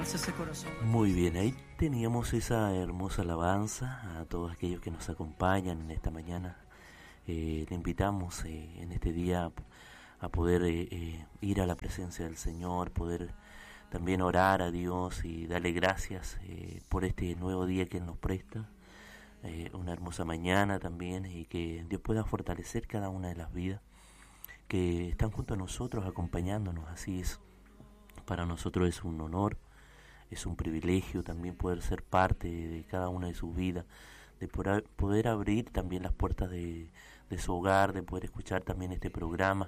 alza ese corazón. Muy bien, ahí teníamos esa hermosa alabanza a todos aquellos que nos acompañan en esta mañana. Le invitamos en este día a poder ir a la presencia del Señor, poder también orar a Dios y darle gracias por este nuevo día que Él nos presta, una hermosa mañana también, y que Dios pueda fortalecer cada una de las vidas que están junto a nosotros acompañándonos. Así es, para nosotros es un honor, es un privilegio también poder ser parte de cada una de sus vidas, de poder abrir también las puertas de su hogar, de poder escuchar también este programa.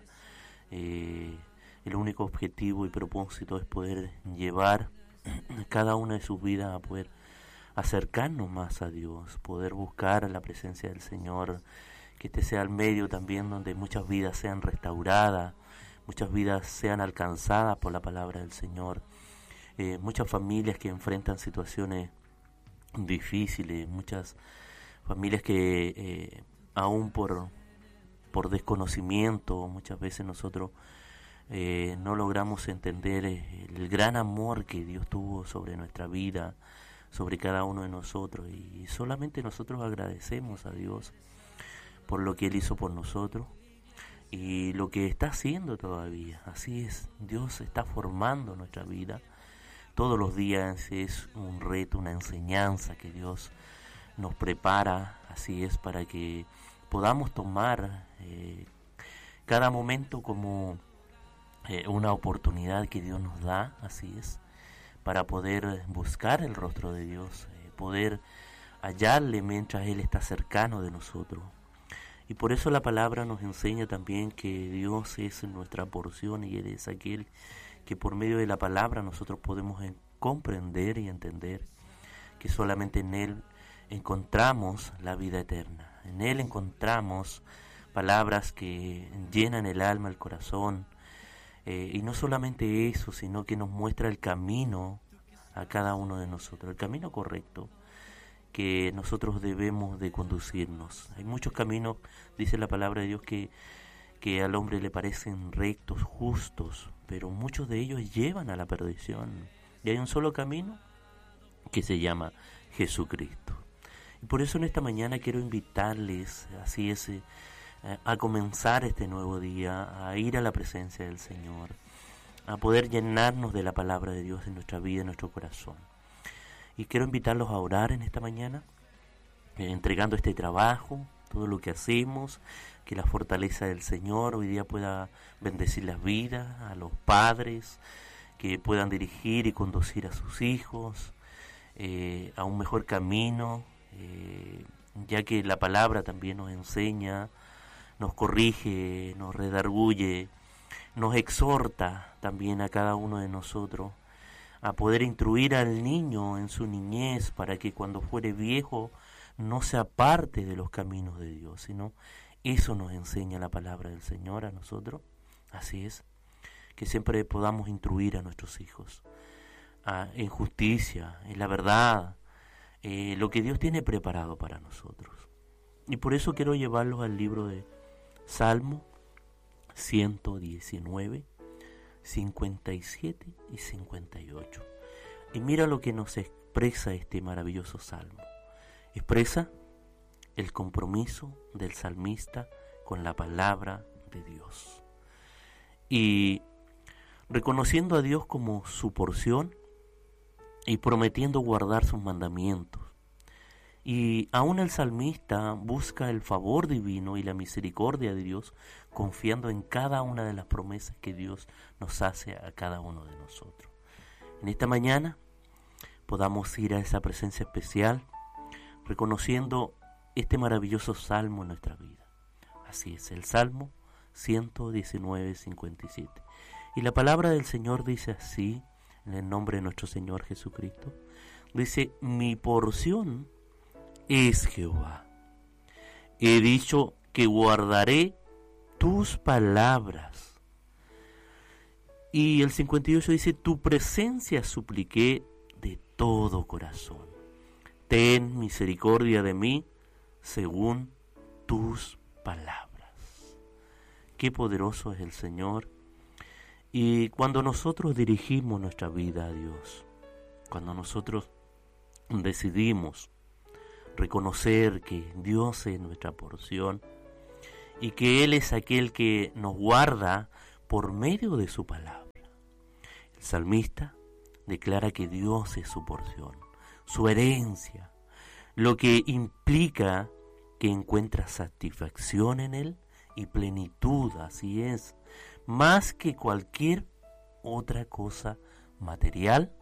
El único objetivo y propósito es poder llevar cada una de sus vidas a poder acercarnos más a Dios, poder buscar la presencia del Señor, que este sea el medio también donde muchas vidas sean restauradas, muchas vidas sean alcanzadas por la palabra del Señor, muchas familias que enfrentan situaciones difíciles, muchas familias que aún por desconocimiento muchas veces nosotros no logramos entender el gran amor que Dios tuvo sobre nuestra vida, sobre cada uno de nosotros, y solamente nosotros agradecemos a Dios por lo que Él hizo por nosotros y lo que está haciendo todavía. Así es, Dios está formando nuestra vida. Todos los días es un reto, una enseñanza que Dios nos prepara, así es, para que podamos tomar cada momento como una oportunidad que Dios nos da, así es, para poder buscar el rostro de Dios, poder hallarle mientras Él está cercano de nosotros. Y por eso la palabra nos enseña también que Dios es nuestra porción y Él es aquel que por medio de la palabra nosotros podemos comprender y entender que solamente en Él encontramos la vida eterna. En Él encontramos palabras que llenan el alma, el corazón, y no solamente eso, sino que nos muestra el camino a cada uno de nosotros, el camino correcto que nosotros debemos de conducirnos. Hay muchos caminos, dice la palabra de Dios, que al hombre le parecen rectos, justos, pero muchos de ellos llevan a la perdición. Y hay un solo camino que se llama Jesucristo. Y por eso en esta mañana quiero invitarles, así es, a comenzar este nuevo día, a ir a la presencia del Señor, a poder llenarnos de la palabra de Dios en nuestra vida, en nuestro corazón. Y quiero invitarlos a orar en esta mañana, entregando este trabajo, todo lo que hacemos, que la fortaleza del Señor hoy día pueda bendecir las vidas, a los padres, que puedan dirigir y conducir a sus hijos a un mejor camino, ya que la palabra también nos enseña, nos corrige, nos redarguye, nos exhorta también a cada uno de nosotros a poder instruir al niño en su niñez para que cuando fuere viejo no se aparte de los caminos de Dios, sino eso nos enseña la palabra del Señor a nosotros. Así es, que siempre podamos instruir a nuestros hijos en justicia, en la verdad, lo que Dios tiene preparado para nosotros. Y por eso quiero llevarlos al libro de Salmo 119, 57 y 58. Y mira lo que nos expresa este maravilloso salmo. Expresa el compromiso del salmista con la palabra de Dios. Y reconociendo a Dios como su porción y prometiendo guardar sus mandamientos. Y aún el salmista busca el favor divino y la misericordia de Dios, confiando en cada una de las promesas que Dios nos hace a cada uno de nosotros. En esta mañana podamos ir a esa presencia especial, reconociendo este maravilloso salmo en nuestra vida. Así es, el Salmo 119, 57. Y la palabra del Señor dice así, en el nombre de nuestro Señor Jesucristo. Dice: mi porción es Jehová. He dicho que guardaré tus palabras. Y el 58 dice: tu presencia supliqué de todo corazón. Ten misericordia de mí según tus palabras. Qué poderoso es el Señor. Y cuando nosotros dirigimos nuestra vida a Dios, Cuando nosotros decidimos reconocer que Dios es nuestra porción y que Él es aquel que nos guarda por medio de su palabra. El salmista declara que Dios es su porción, su herencia, lo que implica que encuentra satisfacción en Él y plenitud, así es, más que cualquier otra cosa material